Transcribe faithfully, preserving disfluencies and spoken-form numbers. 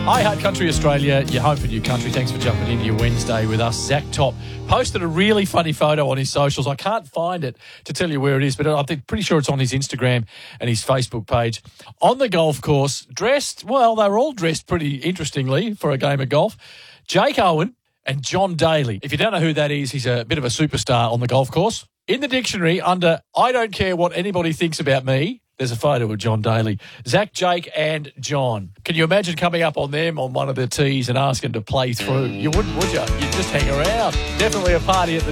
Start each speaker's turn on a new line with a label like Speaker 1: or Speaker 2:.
Speaker 1: Hi, Hard Country Australia, your home for new country. Thanks for jumping into your Wednesday with us. Zach Top posted a really funny photo on his socials. I can't find it to tell you where it is, but I'm pretty sure it's on his Instagram and his Facebook page. On the golf course, dressed, well, they were all dressed pretty interestingly for a game of golf. Jake Owen and John Daly. If you don't know who that is, he's a bit of a superstar on the golf course. In the dictionary, under I don't care what anybody thinks about me, there's a photo of John Daly. Zach, Jake and John. Can you imagine coming up on them on one of the tees and asking to play through? You wouldn't, would you? You'd just hang around. Definitely a party at the